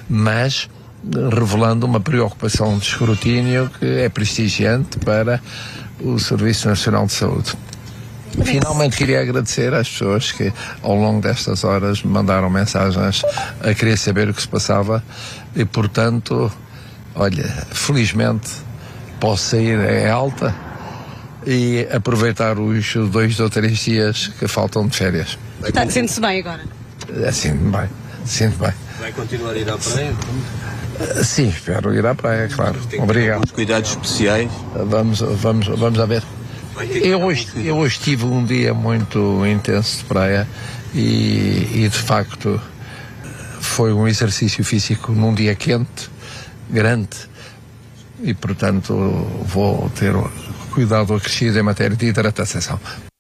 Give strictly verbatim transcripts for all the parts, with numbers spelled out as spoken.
mas revelando uma preocupação de escrutínio que é prestigiante para o Serviço Nacional de Saúde. Finalmente queria agradecer às pessoas que ao longo destas horas me mandaram mensagens a querer saber o que se passava e, portanto, olha, felizmente posso sair em alta e aproveitar os dois ou três dias que faltam de férias. Está, sente-se bem agora? Sinto-me bem, sinto bem. Vai continuar a ir à praia? Sim, espero ir à praia, claro. Obrigado. Os cuidados especiais? Vamos, vamos, vamos a ver. Eu hoje, eu hoje tive um dia muito intenso de praia e, e de facto foi um exercício físico num dia quente, grande, e portanto vou ter cuidado acrescido em matéria de hidratação.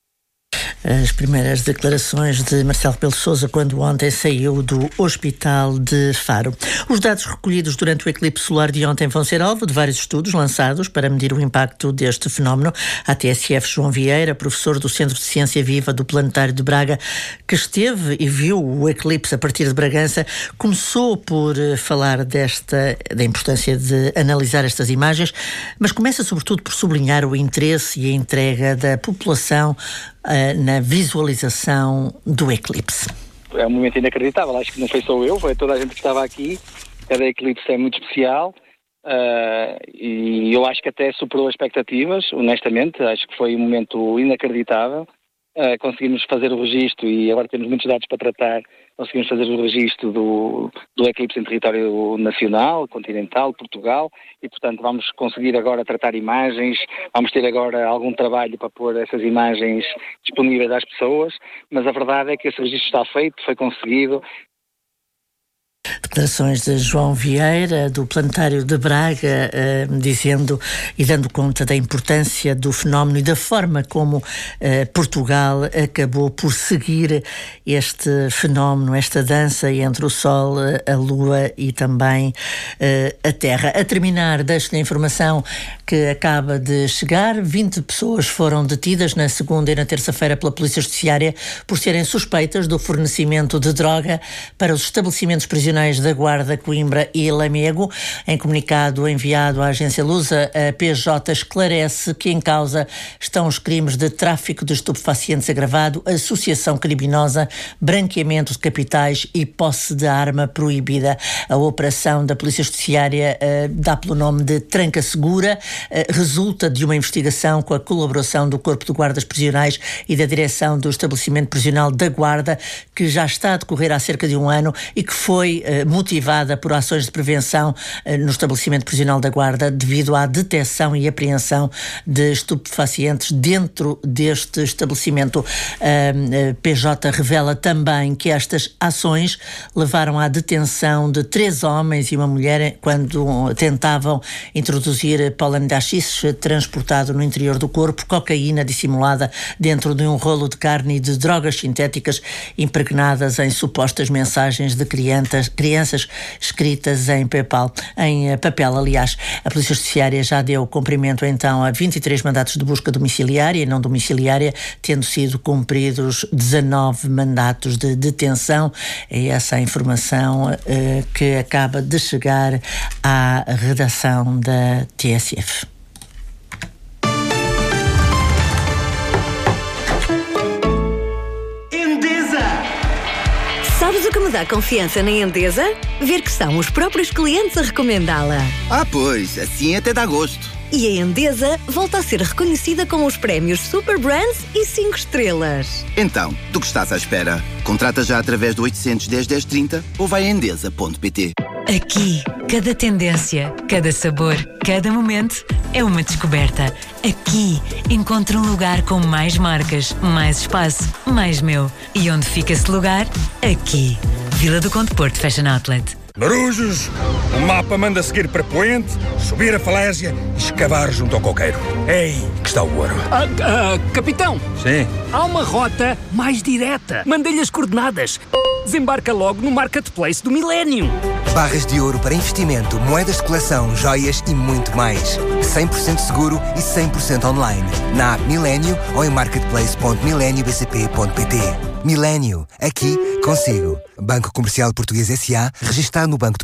As primeiras declarações de Marcelo Rebelo de Sousa quando ontem saiu do Hospital de Faro. Os dados recolhidos durante o eclipse solar de ontem vão ser alvo de vários estudos lançados para medir o impacto deste fenómeno. A T S F João Vieira, professor do Centro de Ciência Viva do Planetário de Braga, que esteve e viu o eclipse a partir de Bragança, começou por falar desta, da importância de analisar estas imagens, mas começa sobretudo por sublinhar o interesse e a entrega da população na visualização do eclipse. É um momento inacreditável, acho que não foi só eu, foi toda a gente que estava aqui. Cada eclipse é muito especial uh, e eu acho que até superou as expectativas, honestamente, acho que foi um momento inacreditável. Uh, conseguimos fazer o registro e agora temos muitos dados para tratar. Conseguimos fazer o registro do, do eclipse em território nacional, continental, Portugal, e portanto vamos conseguir agora tratar imagens, vamos ter agora algum trabalho para pôr essas imagens disponíveis às pessoas, mas a verdade é que esse registro está feito, foi conseguido. Declarações de João Vieira, do Planetário de Braga, eh, dizendo e dando conta da importância do fenómeno e da forma como eh, Portugal acabou por seguir este fenómeno, esta dança entre o Sol, a Lua e também eh, a Terra. A terminar, deixo-lhe a informação que acaba de chegar. vinte pessoas foram detidas na segunda e na terça-feira pela Polícia Judiciária por serem suspeitas do fornecimento de droga para os estabelecimentos prisionais da Guarda, Coimbra e Lamego. Em comunicado enviado à agência Lusa, a P J esclarece que em causa estão os crimes de tráfico de estupefacientes agravado, associação criminosa, branqueamento de capitais e posse de arma proibida. A operação da Polícia Judiciária uh, dá pelo nome de Tranca Segura, uh, resulta de uma investigação com a colaboração do Corpo de Guardas Prisionais e da Direção do Estabelecimento Prisional da Guarda, que já está a decorrer há cerca de um ano e que foi uh, motivada por ações de prevenção uh, no Estabelecimento Prisional da Guarda devido à detecção e apreensão de estupefacientes dentro deste estabelecimento. Uh, uh, P J revela também que estas ações levaram à detenção de três homens e uma mulher quando tentavam introduzir pólen de haxixe transportado no interior do corpo, cocaína dissimulada dentro de um rolo de carne e de drogas sintéticas impregnadas em supostas mensagens de crianças, crianças escritas em papel, em papel, aliás. A Polícia Judiciária já deu cumprimento então a vinte e três mandatos de busca domiciliária e não domiciliária, tendo sido cumpridos dezanove mandatos de detenção. É essa a informação eh, que acaba de chegar à redação da T S F. Sabes o que me dá confiança na Endesa? Ver que são os próprios clientes a recomendá-la. Ah, pois, assim até dá gosto. E a Endesa volta a ser reconhecida com os prémios Super Brands e cinco estrelas. Então, do que estás à espera? Contrata já através do oitocentos, dez, dez, trinta ou vai a endesa ponto pt. Aqui, cada tendência, cada sabor, cada momento é uma descoberta. Aqui, encontro um lugar com mais marcas, mais espaço, mais meu. E onde fica esse lugar? Aqui. Vila do Conde Porto Fashion Outlet. Marujos, o mapa manda seguir para Poente, subir a falésia e escavar junto ao coqueiro. Ei, que está o ouro. Ah, ah, capitão. Sim? Há uma rota mais direta. Mandei-lhe as coordenadas. Desembarca logo no Marketplace do Millennium. Barras de ouro para investimento, moedas de coleção, joias e muito mais. cem por cento seguro e cem por cento online. Na app Millennium ou em marketplace ponto millennium b c p ponto p t. Millennium, aqui consigo. Banco Comercial Português S A, registado no Banco de